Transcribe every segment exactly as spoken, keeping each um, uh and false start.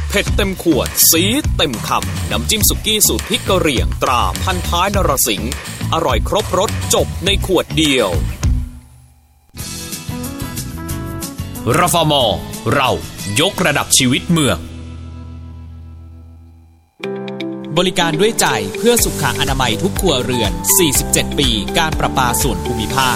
เผ็ดเต็มขวดสีเต็มคำน้ำจิ้มสุกี้สูตรพริกกะเหรี่ยงตราพันท้ายนรสิงห์อร่อยครบรสจบในขวดเดียวรฟม.เรายกระดับชีวิตเมืองบริการด้วยใจเพื่อสุขอนามัยทุกครัวเรือนสี่สิบเจ็ดปีการประปาส่วนภูมิภาค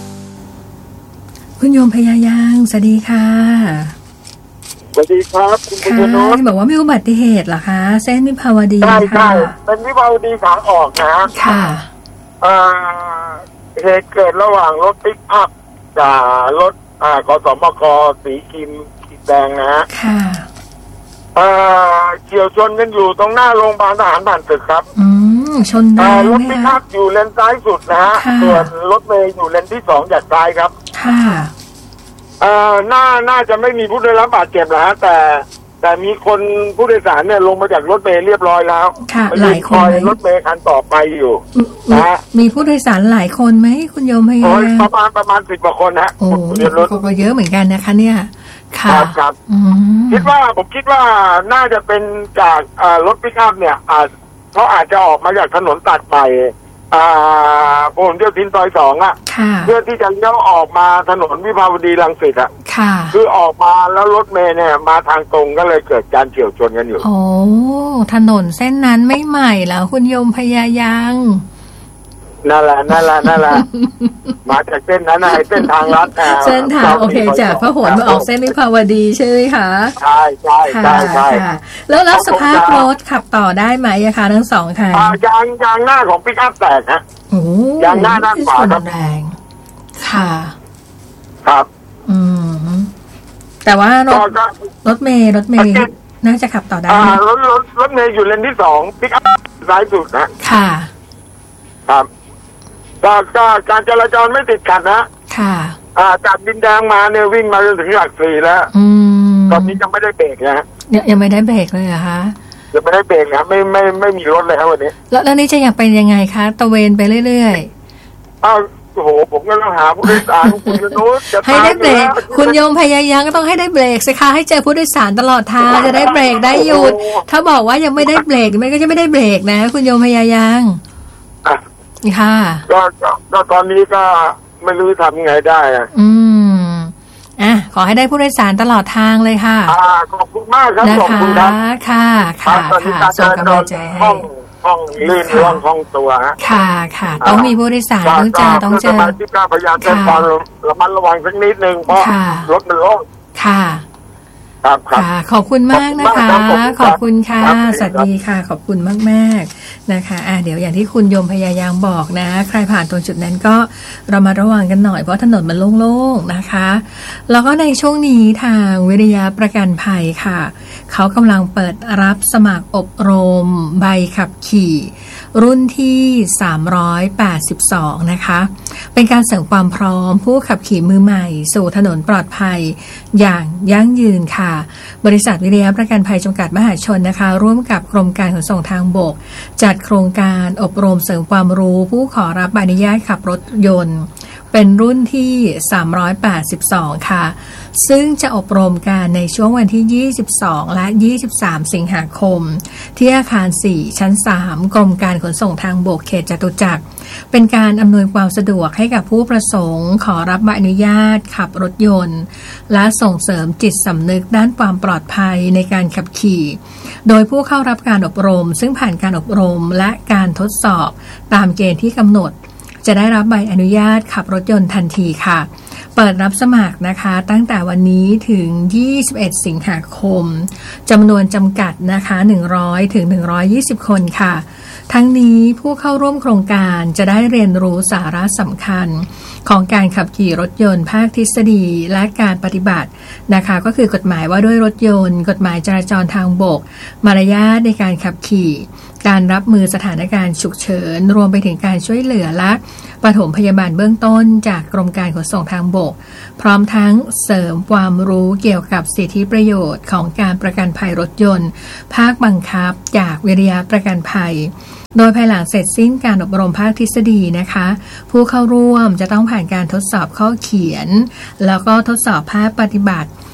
คุณโยมพยายางสวัสดีค่ะสวัสดีครับคุณพยานนท์บอกว่ามีอุบัติเหตุเหรอคะเส้นวิภาวดีใช่ใช่เป็นวิภาวดีขาออกนะค่ะอ่าเหตุเกิดระหว่างรถปิกอัพกับรถอ่ากสมกสีครีมสีแดงนะฮะค่ะอ่าเฉี่ยวชนกันอยู่ตรงหน้าโรงพยาบาลทหารผ่านศึกครับอืมชนได้รถปิกอัพอยู่เลนซ้ายสุดนะฮะส่วนรถเมย์อยู่เลนที่สองจากซ้ายครับค่ะเอ่อน่าน่าจะไม่มีผู้ได้รับบาดเจ็บนะฮะแต่แต่มีคนผู้โดยสารเนี่ยลงมาจากรถเมล์เรียบร้อยแล้วค่ะหลายคนรถเมล์คันต่อไปอยู่นะมีผู้โดยสารหลายคนไหมคุณโยมพยาประมาณประมาณสิบกว่าคนฮะโอ้ก็เยอะเหมือนกันนะคะเนี่ยค่ะครับคิดว่าผมคิดว่าน่าจะเป็นจากรถปิกอัพเนี่ยเขาอาจจะออกมาจากถนนตัดใหม่อ่าพหลโยธินซอยสองอ่ะเพื่อที่จะเลี้ยวออกมาถนนวิภาวดีรังสิตอ่ะคือออกมาแล้วรถเมล์เนี่ยมาทางตรงก็เลยเกิดการเฉี่ยวชนกันอยู่โอ้ถนนเส้นนั้นไม่ใหม่แล้วคุณโยมพยายางนั่นแหละนั่นแหละนั่นแหละมาจากเส้นนั้นไอ้เส้นทางลัดเส้นทางโอเคจากพหลมาออกเส้นวิภาวดีใช่ไหมคะใช่ใช่ใช่ใช่แล้วแล้วสภาพรถขับต่อได้ไหมคะทั้งสองคันยางยางหน้าของปิกอัพแตกฮะโอ้ยางหน้าด้านขวาครับแรงค่ะครับอืมแต่ว่ารถรถเมย์รถเมย์น่าจะขับต่อได้อ่ารถรถรถเมย์อยู่เลนที่สองปิกอัพซ้ายสุดนะค่ะครับก็ก็การจราจรไม่ติดขัดนะค่ะอ่าจากดินแดงมาเนี่ยวิ่งมาจนถึงหลักสี่แล้วอืมตอนนี้ยังไม่ได้เบรกนะยังยังไม่ได้เบรกเลยเหรอคะยังไม่ได้เบรกนะไม่ไม่ไม่มีรถเลยครับวันนี้แล้วแล้วนี่จะอยากไปยังไงคะตะเวนไปเรื่อยๆอ้าวโอ้โหผมก็ต้องหาผู้โดยสารคุณโน้ตจะให้ได้เบรกคุณโยมพยายามก็ต้องให้ได้เบรกสิคะให้เจอผู้โดยสารตลอดทางจะได้เบรกได้หยุดถ้าบอกว่ายังไม่ได้เบรกมันก็จะไม่ได้เบรกนะคุณโยมพยายามค่ะก็ก็ตอนนี้ก็ไม่รู้ทำไงได้อ่ะอืมอ่ะขอให้ได้ผู้โดยสารตลอดทางเลยค่ะอ่าขอบคุณมากครับขอบคุณครับค่ะค่ะค่ะส่งกำลังใจให้ห้องลื่นร่องห้องตัวฮะค่ะค่ะต้องมีผู้โดยสารต้องเจอต้องเจอที่กล้าพยายามจะความระมัดระวังสักนิดนึงเพราะรถมันโล่งค่ะครับค่ะขอบคุณมากนะคะขอบคุณค่ะสวัสดีค่ะขอบคุณมากๆนะคะอ่ะเดี๋ยวอย่างที่คุณโยมพยายามบอกนะใครผ่านตรงจุดนั้นก็เรามาระวังกันหน่อยเพราะถนนมันโล่งๆนะคะแล้วก็ในช่วงนี้ทางวิทยาประกันภัยค่ะเขากำลังเปิดรับสมัครอบรมใบขับขี่รุ่นที่สามร้อยแปดสิบสองนะคะเป็นการเสริมความพร้อมผู้ขับขี่มือใหม่สู่ถนนปลอดภัยอย่างยั่งยืนค่ะบริษัทวิทยาประกันภัยจำกัดมหาชนนะคะร่วมกับกรมการขนส่งทางบกจัดโครงการอบรมเสริมความรู้ผู้ขอรับใบอนุญาตขับรถยนต์เป็นรุ่นที่สามร้อยแปดสิบสองค่ะซึ่งจะอบรมกันในช่วงวันที่ยี่สิบสองและยี่สิบสามสิงหาคมที่อาคารสี่ชั้นสามกรมการขนส่งทางบกเขตจตุจักรเป็นการอำนวยความสะดวกให้กับผู้ประสงค์ขอรับใบอนุญาตขับรถยนต์และส่งเสริมจิตสำนึกด้านความปลอดภัยในการขับขี่โดยผู้เข้ารับการอบรมซึ่งผ่านการอบรมและการทดสอบตามเกณฑ์ที่กำหนดจะได้รับใบอนุญาตขับรถยนต์ทันทีค่ะเปิดรับสมัครนะคะตั้งแต่วันนี้ถึงยี่สิบเอ็ดสิงหาคมจำนวนจำกัดนะคะหนึ่งร้อยถึงหนึ่งร้อยยี่สิบคนค่ะทั้งนี้ผู้เข้าร่วมโครงการจะได้เรียนรู้สาระสำคัญของการขับขี่รถยนต์ภาคทฤษฎีและการปฏิบัตินะคะก็คือกฎหมายว่าด้วยรถยนต์กฎหมายจราจรทางบกมารยาทในการขับขี่การรับมือสถานการณ์ฉุกเฉินรวมไปถึงการช่วยเหลือและปฐมพยาบาลเบื้องต้นจากกรมการขนส่งทางบกพร้อมทั้งเสริมความรู้เกี่ยวกับสิทธิประโยชน์ของการประกันภัยรถยนต์ภาคบังคับจากวิทยาประกันภัยโดยภายหลังเสร็จสิ้นการอบรมภาคทฤษฎีนะคะผู้เข้าร่วมจะต้องผ่านการทดสอบข้อเขียนแล้วก็ทดสอบภาคปฏิบัติ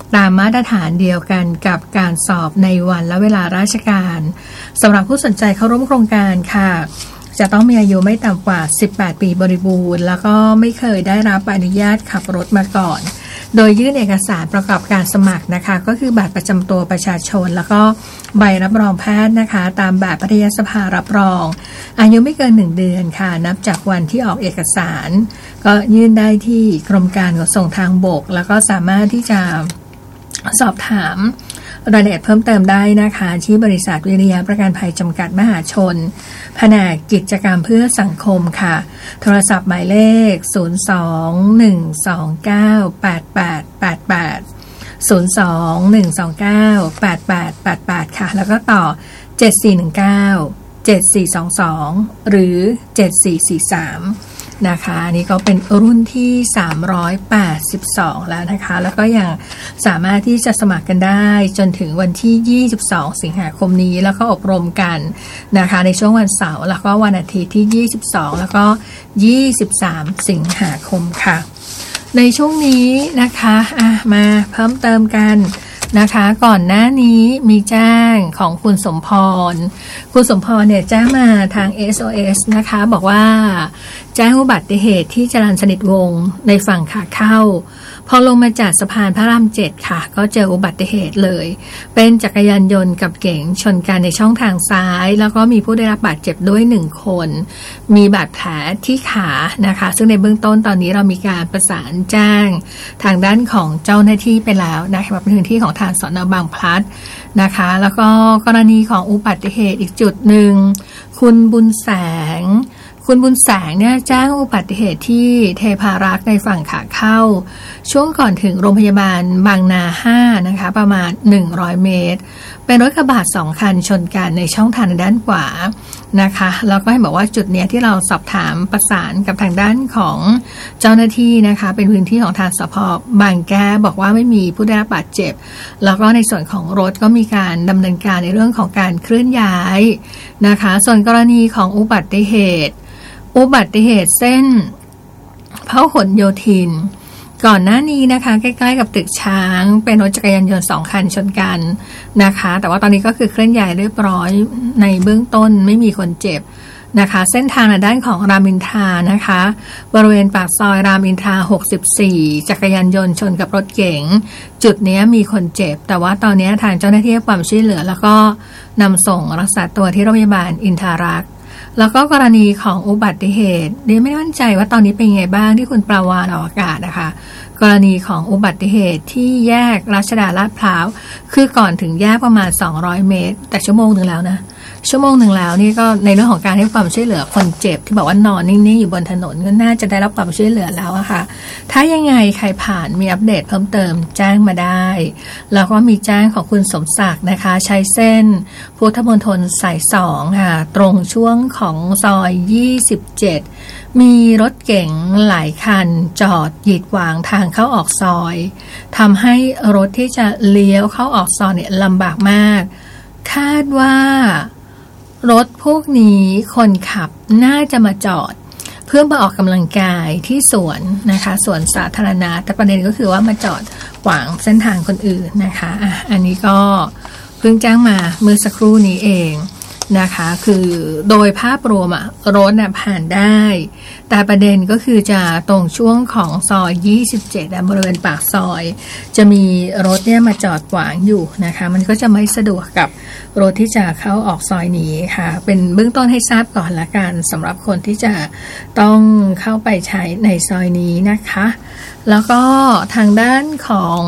ตามมาตรฐานเดียวกันกับการสอบในวันและเวลาราชการสำหรับผู้สนใจเข้าร่วมโครงการค่ะจะต้องมีอายุไม่ต่ำกว่าสิบแปดปีบริบูรณ์แล้วก็ไม่เคยได้รับอนุญาตขับรถมาก่อนโดยยื่นเอกสารประกอบการสมัครนะคะก็คือบัตรประจำตัวประชาชนแล้วก็ใบรับรองแพทย์นะคะตามแบบแพทยสภารับรองอายุไม่เกินหนึ่งเดือนค่ะนับจากวันที่ออกเอกสารก็ยื่นได้ที่กรมการขนส่งทางบกแล้วก็สามารถที่จะสอบถามรายละเอียดเพิ่มเติมได้นะคะที่บริษัทวิริยะประกันภัยจำกัดมหาชนแผนกกิจกรรมเพื่อสังคมค่ะโทรศัพท์หมายเลขศูนย์ สอง หนึ่ง สอง เก้า แปด แปด แปด แปด ศูนย์ สอง หนึ่ง สอง เก้า แปด แปด แปด แปดค่ะแล้วก็ต่อเจ็ด สี่ หนึ่ง เก้า เจ็ด สี่ สอง สองหรือเจ็ด สี่ สี่ สามนะคะนี่ก็เป็นรุ่นที่สามร้อยแปดสิบสองแล้วนะคะแล้วก็ยังสามารถที่จะสมัครกันได้จนถึงวันที่ยี่สิบสองสิงหาคมนี้แล้วก็อบรมกันนะคะในช่วงวันเสาร์แล้วก็วันอาทิตย์ที่ยี่สิบสองแล้วก็ยี่สิบสามสิงหาคมค่ะในช่วงนี้นะคะอ่ะมาเพิ่มเติมกันนะคะก่อนหน้านี้มีแจ้งของคุณสมพรคุณสมพรเนี่ยแจ้งมาทาง เอส โอ เอส นะคะบอกว่าแจ้งอุบัติเหตุที่จรัญสนิทวงศ์ในฝั่งขาเข้าพอลงมาจากสะพานพระรามเจ็ดค่ะก็เจออุบัติเหตุเลยเป็นจักรยานยนต์กับเก๋งชนกันในช่องทางซ้ายแล้วก็มีผู้ได้รับบาดเจ็บด้วยหนึ่งคนมีบาดแผลที่ขานะคะซึ่งในเบื้องต้นตอนนี้เรามีการประสานแจ้งทางด้านของเจ้าหน้าที่ไปแล้วนะคะเป็นพื้นที่ของทางสน.บางพลัดนะคะแล้วก็กรณีของอุบัติเหตุอีกจุดหนึ่งคุณบุญแสงคุณบุญแสงเนี่ยแจ้งอุบัติเหตุที่เทพารักษ์ในฝั่งขาเข้าช่วงก่อนถึงโรงพยาบาลบางนาห้านะคะประมาณหนึ่งร้อยเมตรเป็นรถกระบะสองคันชนกันในช่องทางด้านขวานะคะแล้วก็ให้บอกว่าจุดเนี้ยที่เราสอบถามประสานกับทางด้านของเจ้าหน้าที่นะคะเป็นพื้นที่ของทางสภ.บางแก้วบอกว่าไม่มีผู้ได้รับบาดเจ็บแล้วก็ในส่วนของรถก็มีการดำเนินการในเรื่องของการเคลื่อนย้ายนะคะส่วนกรณีของอุบัติเหตุอุบัติเหตุเส้นพหลโยธินก่อนหน้านี้นะคะใกล้ๆกับตึกช้างเป็นรถจักรยานยนต์สองคันชนกันนะคะแต่ว่าตอนนี้ก็คือเคลื่อนย้ายเรียบร้อยในเบื้องต้นไม่มีคนเจ็บนะคะเส้นทางในด้านของรามอินทรานะคะบริเวณปากซอยรามอินทราหกสิบสี่จักรยานยนต์ชนกับรถเก๋งจุดนี้มีคนเจ็บแต่ว่าตอนนี้ทางเจ้าหน้าที่ให้ความช่วยเหลือแล้วก็นำส่งรักษาตัวที่โรงพยาบาลอินทารักษ์แล้วก็กรณีของอุบัติเหตุดิฉันไม่มั่นใจว่าตอนนี้เป็นไงบ้างที่คุณปราวาฬออกอากาศนะคะกรณีของอุบัติเหตุที่แยกรัชดาลาดพร้าวคือก่อนถึงแยกประมาณสองร้อยเมตรแต่ชั่วโมงหนึ่งแล้วนะชั่วโมงหนึ่งแล้วนี่ก็ในเรื่องของการให้ความช่วยเหลือคนเจ็บที่บอกว่านอนนิ่งๆอยู่บนถนนก็น่าจะได้รับความช่วยเหลือแล้วอะค่ะถ้ายังไงใครผ่านมีอัปเดตเพิ่มเติมแจ้งมาได้แล้วก็มีแจ้งของคุณสมศักดิ์นะคะใช้เส้นพุทธมณฑลสายสองค่ะตรงช่วงของซอยยี่สิบเจ็ดมีรถเก๋งหลายคันจอดหยีดขวางทางเข้าออกซอยทำให้รถที่จะเลี้ยวเข้าออกซอยเนี่ยลำบากมากคาดว่ารถพวกนี้คนขับน่าจะมาจอดเพื่อมาออกกำลังกายที่สวนนะคะสวนสาธารณะแต่ประเด็นก็คือว่ามาจอดขวางเส้นทางคนอื่นนะคะอ่ะอันนี้ก็เพิ่งแจ้งมาเมื่อสักครู่นี้เองนะคะคือโดยภาพรวมอะรถน่ะผ่านได้แต่ประเด็นก็คือจะตรงช่วงของซอยยี่สิบเจ็ดบริเวณปากซอยจะมีรถเนี่ยมาจอดขวางอยู่นะคะมันก็จะไม่สะดวกกับรถที่จะเข้าออกซอยนี้ค่ะเป็นเบื้องต้นให้ทราบก่อนละกันสำหรับคนที่จะต้องเข้าไปใช้ในซอยนี้นะคะแล้วก็ทางด้านของ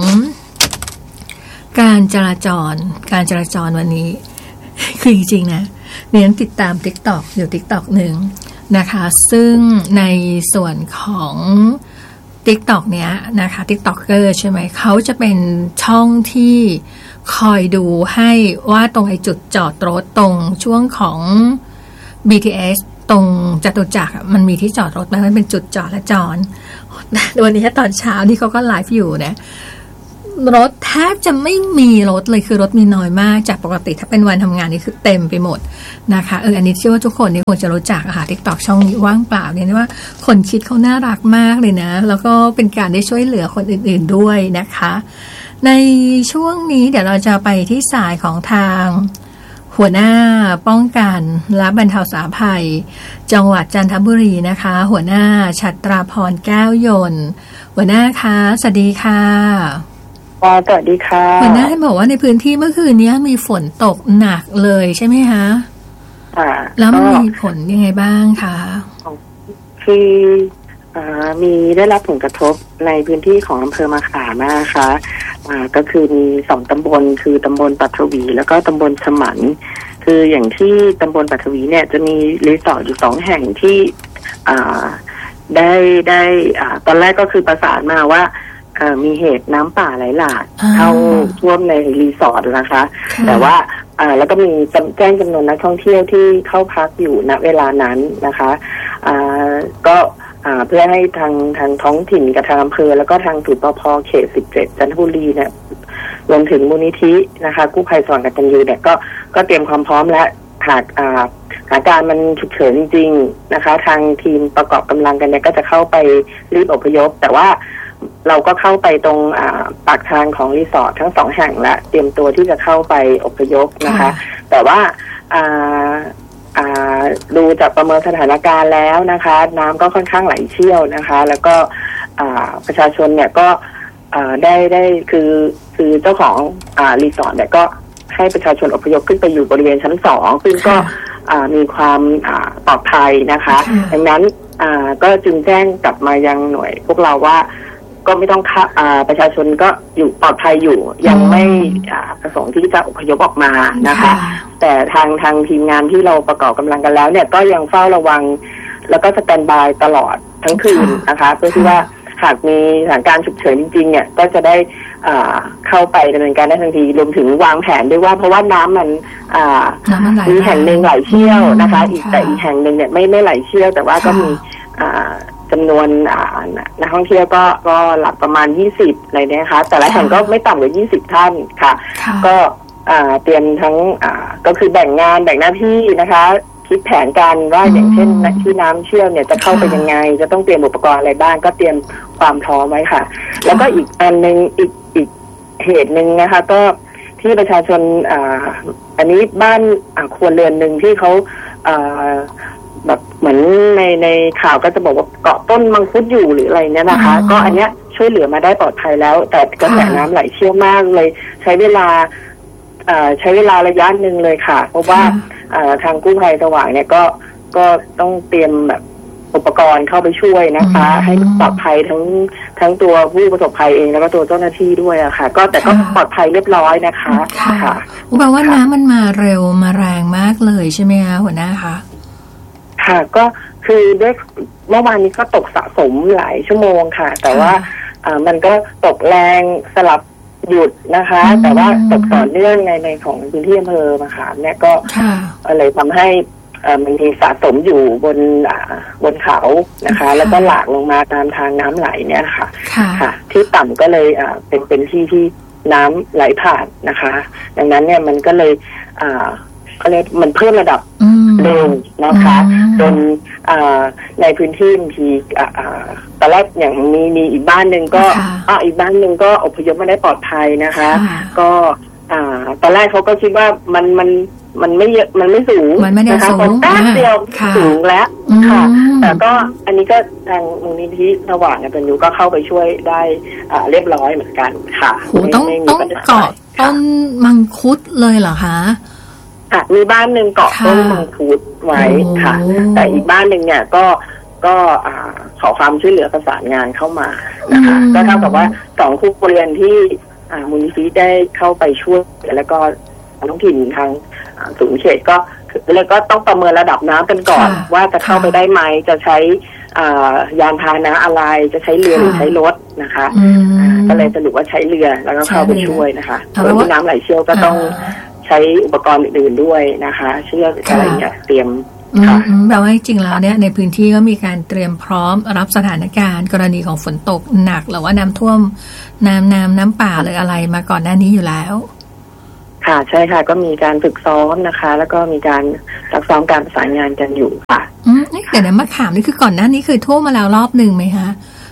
การจราจรการจราจรวันนี้คือจริงๆนะเนี่ยติดตาม TikTok อยู่ TikTok หนึ่งนะคะซึ่งในส่วนของ TikTok เนี้ยนะคะ TikToker ใช่ไหมเขาจะเป็นช่องที่คอยดูให้ว่าตรงไอ้จุดจอดรถตรงช่วงของ บี ที เอส ตรงจตุจักรมันมีที่จอดรถไหมมันเป็นจุดจอดและจอดวันนี้ตอนเช้าที่เขาก็ไลฟ์อยู่นะรถแทบจะไม่มีรถเลยคือรถมีน้อยมากจากปกติถ้าเป็นวันทำงานนี่คือเต็มไปหมดนะคะเอออันนี้เชื่อว่าทุกคนนี่คงจะรู้จักอะค่ะ TikTok ช่องนี้ว่างเปล่าเนี่ยว่าคนคิดเขาน่ารักมากเลยนะแล้วก็เป็นการได้ช่วยเหลือคนอื่นๆด้วยนะคะในช่วงนี้เดี๋ยวเราจะไปที่สายของทางหัวหน้าป้องกันและบรรเทาสาภัยจังหวัดจันทบุรีนะคะหัวหน้าฉัตราพรแก้วยนต์หัวหน้าคะสวัสดีค่ะสวัสดีค่ะหัวหน้าให้บอกว่าในพื้นที่เมื่อคืนนี้มีฝนตกหนักเลยใช่ไหมคะค่ะแล้วมีผลยังไงบ้างคะคือมีได้รับผลกระทบในพื้นที่ของอำเภอมะขามนะคะก็คือมีสองตำบลคือตำบลปัทวีแล้วก็ตำบลสมันคืออย่างที่ตำบลปัทวีเนี่ยจะมีรีสอร์ทอยู่สองแห่งที่ได้ได้ตอนแรกก็คือประสานมาว่ามีเหตุน้ำป่าไหลหลากเข้าท่วมในรีสอร์ทนะคะแต่ว่าแล้วก็มีแจ้งจำนวนนักท่องเที่ยวที่เข้าพักอยู่ณเวลานั้นนะคะก็เพื่อให้ทางทางท้องถิ่นกับทางอำเภอแล้วก็ทางศูนย์ปภ.เขตสิบเจ็ดจันทบุรีเนี่ยรวมถึงมูลนิธินะคะกู้ภัยสว่างกตัญญูเนี่ยก็ก็เตรียมความพร้อมและหากสถานการณ์มันฉุกเฉินจริงๆนะคะทางทีมประกอบกำลังกันเนี่ยก็จะเข้าไปรีบอพยพแต่ว่าเราก็เข้าไปตรงปากทางของรีสอร์ททั้งสองแห่งและเตรียมตัวที่จะเข้าไปอพยพนะคะแต่ว่าดูจากประเมินสถานการณ์แล้วนะคะน้ำก็ค่อนข้างไหลเชี่ยวนะคะแล้วก็ประชาชนเนี่ยก็ได้ได้คือคือเจ้าของรีสอร์ทเนี่ยก็ให้ประชาชนอพยพขึ้นไปอยู่บริเวณชั้นสองซึ่งก็มีความปลอดภัยนะคะดังนั้นก็จึงแจ้งกลับมายังหน่วยพวกเราว่าก็ไม่ต้องประชาชนก็อยู่ปลอดภัยอยู่ยังไม่ประสงค์ที่จะอพยพออกมานะคะแต่ทางทางทีมงานที่เราประกอบกำลังกันแล้วเนี่ยก็ยังเฝ้าระวังแล้วก็สแตนบายตลอดทั้งคืนนะคะเพื่อที่ว่าหากมีสถานการณ์ฉุกเฉินจริงๆเนี่ยก็จะได้เข้าไปดำเนินการได้ทันทีรวมถึงวางแผนด้วยว่าเพราะว่าน้ำมันมีแห่งหนึ่งไหลเชี่ยวนะคะอีกแต่อีกแห่งหนึ่งเนี่ยไม่ไม่ไหลเชี่ยวแต่ว่าก็มีจำนวนนักท่องเที่ยวก็ก็หลักประมาณยี่สิบอะไรเนี่ยนะคะแต่ละแห่งก็ไม่ต่ำกว่ายี่สิบท่านค่ะก็เตรียมทั้งก็คือแบ่งงานแบ่งหน้าที่นะคะคิดแผนการว่าอย่างเช่นที่น้ำเชี่ยวเนี่ยจะเข้าไปยังไงจะต้องเตรียมอุปกรณ์อะไรบ้างก็เตรียมความพร้อมไว้ค่ะแล้วก็อีกอันนึงอีกอีกเหตุหนึ่งนะคะก็ที่ประชาชนอันนี้บ้านครัวเรือนหนึ่งที่เขาแบบเหมือนในในข่าวก็จะบอกว่าเกาะต้นมังคุดอยู่หรืออะไรเนี่ยนะคะก็อันเนี้ยช่วยเหลือมาได้ปลอดภัยแล้วแต่กระแสน้ำไหลเชี่ยวมากเลยใช้เวลาใช้เวลาระยะหนึ่งเลยค่ะเพราะว่าทางกู้ภัยสว่างเนี่ยก็ก็ต้องเตรียมแบบอุปกรณ์เข้าไปช่วยนะคะให้ปลอดภัยทั้งทั้งตัวผู้ประสบภัยเองแล้วก็ตัวเจ้าหน้าที่ด้วยอะค่ะก็แต่ก็ปลอดภัยเรียบร้อยนะคะค่ะแปลว่าน้ำมันมาเร็วมาแรงมากเลยใช่ไหมคะหัวหน้าคะค่ะก็คือด้วยเมื่อวานนี้ก็ตกสะสมหลายชั่วโมงค่ะแต่ว่ามันก็ตกแรงสลับหยุดนะคะแต่ว่าตกต่อเนื่องในในของพื้นที่อำเภอมะขามเนี่ยก็เลยทำให้มันมีสะสมอยู่บนบนเขานะคะแล้วก็หลากลงมาตามทางน้ำไหลเนี่ยค่ะค่ะที่ต่ำก็เลยเป็นเป็นที่ที่น้ำไหลผ่านนะคะดังนั้นเนี่ยมันก็เลยก็เลยมันเพิ่มระดับเร็วนะคะจนในพื้นที่บางทีตอนแรกอย่างมีมีอีกบ้านหนึ่งก็อ่าอีกบ้านหนึ่งก็อพยพมาได้ปลอดภัยนะคะก็ตอนแรกเขาก็คิดว่ามันมันมันไม่เยอะมันไม่สูงนะคะพอแป๊บเดียวสูงแล้วค่ะแต่ก็อันนี้ก็ทางมูลนิธิสว่างกตัญญูก็เข้าไปช่วยได้เรียบร้อยเหมือนกันค่ะโหต้องต้องเกาะต้นมังคุดเลยเหรอคะค่ะมีบ้านหนึ่งเกาะต้นมังคุดไว้ค่ะแต่อีกบ้านหนึ่งเนี่ยก็ก็ขอความช่วยเหลือประสานงานเข้ามานะคะก็เท่ากับว่าสองครัวเรือนที่มูลนิธิได้เข้าไปช่วยแล้วก็ท้องถิ่นทางศูนย์เขตก็แล้วก็ต้องประเมินระดับน้ำกันก่อนว่าจะเข้าไปได้ไหมจะใช้ยานพาหนะอะไรจะใช้เรือหรือใช้รถนะคะก็เลยสรุปว่าใช้เรือแล้วก็เข้าไปช่วยนะคะโดยที่น้ำไหลเชี่ยวก็ต้องใช้อุปกรณ์อื่นๆด้วยนะคะเชือกอะไรเงี้ยเตรียมค่ะแปลว่าจริงๆแล้วเนี่ยในพื้นที่ก็มีการเตรียมพร้อมรับสถานการณ์กรณีของฝนตกหนักหรือว่าน้ำท่วมน้ำน้ำน้ำป่าหรืออะไรมาก่อนหน้านี้อยู่แล้วค่ะใช่ค่ะก็มีการฝึกซ้อมนะคะแล้วก็มีการซักซ้อมการประสานงานกันอยู่ค่ะอืมนี่แต่น้ำมะขามนี่คือก่อนหน้านี้เคยท่วมมาแล้วรอบหนึ่งไหมคะ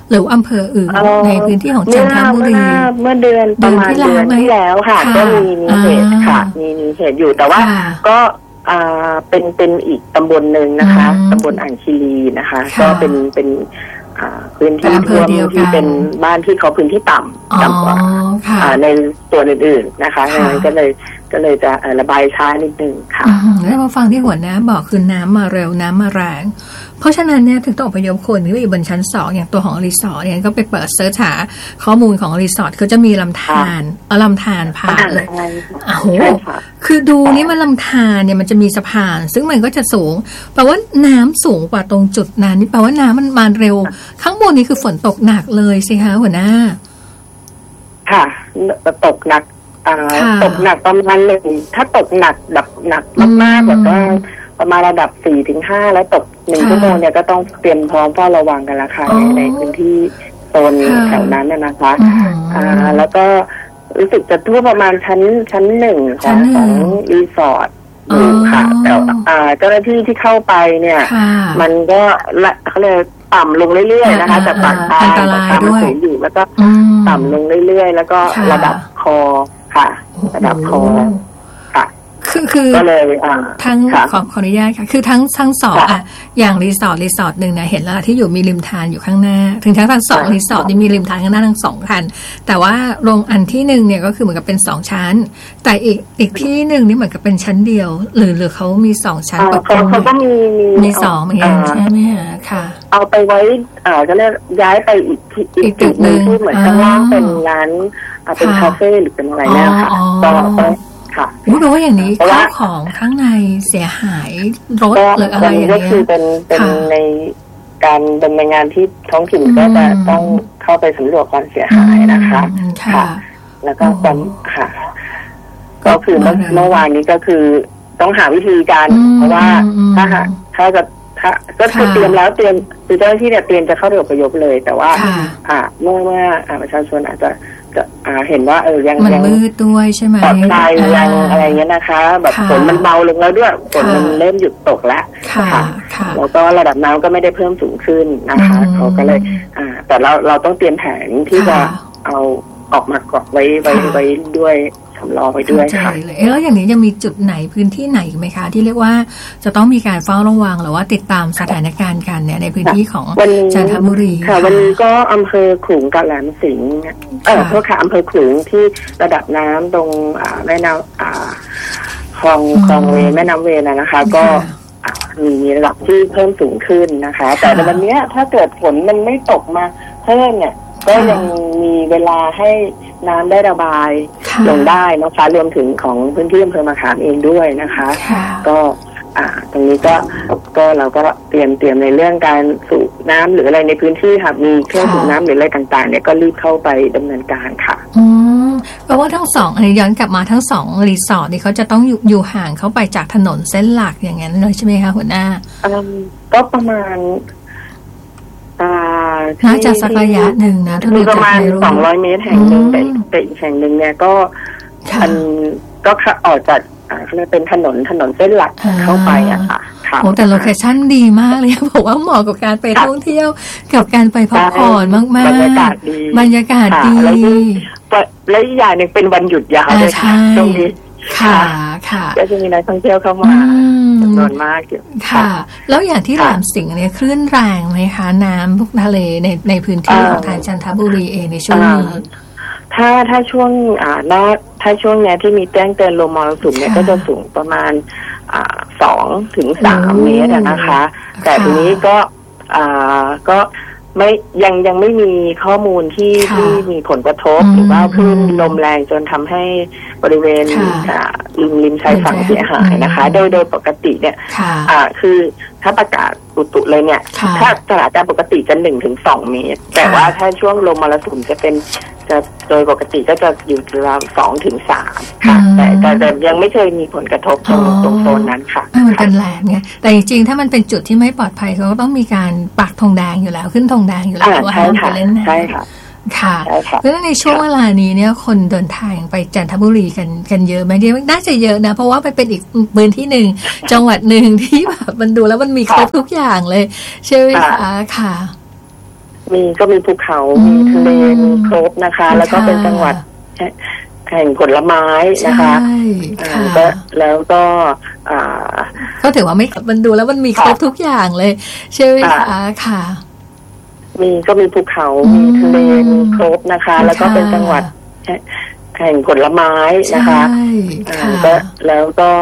หรืออำเภออื่นในพื้นที่ของจันทบุรีเมื่อเดือนประมาณเดือนที่แล้วค่ะก็มีมีเหตุค่ะมีมีเหตุอยู่แต่ว่าก็อ่าเป็นเป็นอีกตำบลหนึ่งนะคะตำบลอ่างคีรีนะคะก็เป็นเป็นพื้นที่ท่วมที่เป็นบ้านที่เขาพื้นที่ต่ำต่ำกว่าในส่วนอื่นๆนะคะดังนั้นก็เลยก็เลยจะระบายช้านิดนึงค่ะแล้วมาฟังที่หัวหน้าบอกคือน้ำมาเร็วน้ำมาแรงเพราะฉะนั้นเนี่ยถึงต้องอพยพคนที่อยู่บนชั้นสองอย่างตัวของรีสอร์ทเนี่ยก็ไปเปิดเสิร์ชหาข้อมูลของรีสอร์ทเขาจะมีลำธารเอาลำธารผ่านเลยโอ้โหคือดูนี่มันลำธารเนี่ยมันจะมีสะพานซึ่งมันก็จะสูงแปลว่าน้ำสูงกว่าตรงจุดนั้นนี่แปลว่าน้ำมันมาเร็วข้างบนนี้คือฝนตกหนักเลยสิคะหัวหน้าค่ะตกหนักตกหนักประมาณหนึ่งถ้าตกหนักแบบหนักมากๆแบบว่าประมาณระดับสี่ถึงห้าแล้วตกหนึ่งชั่วโมงเนี่ยก็ต้องเตรียมพร้อมเฝ้าระวังกันละค่ะในในพื้นที่โซนแถวนั้นนะคะอ่าแล้วก็รู้สึกจะทั่วประมาณชั้นชั้นหนึ่งของของรีสอร์ทอยู่ค่ะแต่อ่าเจ้าหน้าที่ที่เข้าไปเนี่ยมันก็ละเขาเรียกต่ำลงเรื่อยๆนะคะจากปากทางนะคะมันสูงอยู่แล้วก็ต่ำลงเรื่อยๆแล้วก็ระดับคอค่ะระดับคอค่ะคือคือก็เลยทั้งขอขออนุญาตค่ะคือทั้งทั้งสองอ่ะอย่างรีสอร์ทรีสอร์ทหนึ่งเนี่ยเห็นแล้วที่อยู่มีริมทานอยู่ข้างหน้าถึงทั้งทั้งสองรีสอร์ทนี่มีริมทานข้างหน้าทั้งสองคันแต่ว่าโรงอันที่หนึ่งเนี่ยก็คือเหมือนกับเป็นสองชั้นแต่อีกอีกที่หนึ่งนี่เหมือนกับเป็นชั้นเดียวหรือหรือเขามีสองชั้นเขาเขาก็มีมีสองเหมือนกันใช่ไหมคะค่ะเอาไปไว้อ่าก็เรียกย้ายไปอีกที่อีกจุดหนึ่งที่เหมือนข้างล่างเป็นร้านเป็นคาเฟ่หรือเป็นอะไรเนี่ยค่ะก็ค่ะรู้ว่าอย่างนี้ข้าวของข้างในเสียหายรถหรืออะไรอย่างเงี้ยก็คือเป็นเป็นในการดำเนินงานที่ท้องถิ่นก็จะต้องเข้าไปสำรวจความเสียหายนะคะค่ะแล้วก็ตอนค่ะก็คือเมื่อวานนี้ก็คือต้องหาวิธีการเพราะว่าถ้าหากถ้าจะถ้าก็คือเตรียมแล้วเตรียมคือเจ้าหน้าที่เนี่ยเตรียมจะเข้าไปอพยพเลยแต่ว่าอ่าเมื่อเมื่อประชาชนอาจจะจะเห็นว่าเออยังยังมืดด้วยใช่ไหมปลอดภัยยังอะไรเงี้ยนะคะแบบฝนมันเบาลงแล้วด้วยฝนมันเริ่มหยุดตกแล้วค่ะแล้วก็ระดับน้ำก็ไม่ได้เพิ่มสูงขึ้นนะคะเขาก็เลยอ่าแต่เราเราต้องเตรียมแผนที่จะเอาออกมาเกาะไว้ไว้ไว้ด้วยสำรองไว้ด้วยค่ะแล้วอย่างนี้ยังมีจุดไหนพื้นที่ไหนไหมคะที่เรียกว่าจะต้องมีการเฝ้าระวังหรือว่าติดตามสถานการณ์กันเนี่ยในพื้นที่ของจันทบุรีค่ะวันนี้ก็อำเภอขลุงกับแหลมสิงห์เออพวกค่ะอำเภอขลุงที่ระดับน้ำตรงแม่น้ำคลองคลองเวแม่น้ำเวน่ะนะคะก็มีระดับที่เพิ่มสูงขึ้นนะคะแต่ในวันนี้ถ้าเกิดฝนมันไม่ตกมาเพิ่มเนี่ยก็ยังมีเวลาให้น้ำได้ระบายลงได้นะคะรวมถึงของพื้นที่อำเภอมะขามเองด้วยนะคะก็อ่าตรงนี้ก็ก็เราก็เตรียมเตรียมในเรื่องการสูบน้ำหรืออะไรในพื้นที่ค่ะมีเครื่องสูบน้ำหรืออะไรต่างๆเนี่ยก็รีบเข้าไปดำเนินการค่ะอืมแปลว่าทั้งสองอันนี้ย้อนกลับมาทั้งสองรีสอร์ทนี่เขาจะต้องอยู่อยู่ห่างเข้าไปจากถนนเส้นหลักอย่างนั้นเลยใช่ไหมคะหัวหน้าอืมก็ประมาณน่าจะสักระยะหนึ่งนะมีประมาณสองร้อยเมตรแห่งหนึ่งแต่แต่อีกแห่งหนึ่งเนี่ยก็มันก็ออกจากเขาเรียกเป็นถนนถนนเส้นหลักเข้าไปอะค่ะโอ้แต่โลเคชั่นดีมากเลยบอกว่าเหมาะกับการไปท่องเที่ยวกับการไปพักผ่อนมากๆบรรยากาศดีบรรยากาศดีและอีกอย่างหนึ่งเป็นวันหยุดยาวด้วยค่ะตรงนี้ค่ะค่ะก็จะมีนักท่องเที่ยวเข้ามาจำนวนมากอยู่ค่ะแล้วอย่างที่แหลมสิงห์เนี่ยคลื่นแรงไหมคะน้ำพวกทะเลในในพื้นที่ของทางจันทบุรีเองในช่วงนี้ถ้าถ้าช่วงอ่าน่าถ้าช่วงนี้ที่มีแจ้งเตือนลมมรสุมเนี่ยก็จะสูงประมาณอ่าสองถึงสามเมตรนะคะแต่ทีนี้ก็อ่าก็ไม่ยังยังไม่มีข้อมูลที่ที่มีผลกระทบหรือว่าคลื่นลมแรงจนทำให้บริเวณริมริมชายฝั่งเสียหายนะคะโดยโดยปกติเนี่ยอ่าคือถ้าประกาศอุตุเลยเนี่ยถ้าสถานการณ์ปกติจะหนึ่งถึงสองเมตรแต่ว่าถ้าช่วงลมมรสุมจะเป็นจะโดยปกติก็จะอยู่ราวสองถึงสามค่ะแต่แต่ยังไม่เคยมีผลกระทบตรงตรงโซนนั้นค่ะมันเป็นแหลมไงแต่จริงๆถ้ามันเป็นจุดที่ไม่ปลอดภัยเขาก็ต้องมีการปักธงแดงอยู่แล้วขึ้นธงแดงอยู่แล้วว่าห้ามไปเล่นน้ำใช่ค่ะค่ะแล้วในช่วงเวลานี้เนี่ยคนเดินทางไปจันทบุรีกันกันเยอะไหมเนี่ยน่าจะเยอะนะเพราะว่าไปเป็นอีกพื้นที่หนึ่งจังหวัดหนึ่งที่แบบมันดูแล้วมันมีครบทุกอย่างเลยใช่ไหมคะค่ะมีก็มีภูเขามีทะเลมีครบนะคะ แล้วก็เป็นจังหวัดแห่งผลไม้นะคะก็แล้วก็ก็ถือว่าไม่มันดูแล้วมันมีครบทุกอย่างเลยใช่ไหมคะค่ะมีก็มีภูเขามีทะเลมีครบนะคะแล้วก็เป็นจังหวัดแห่งผลไม้นะคะก็แล้วก็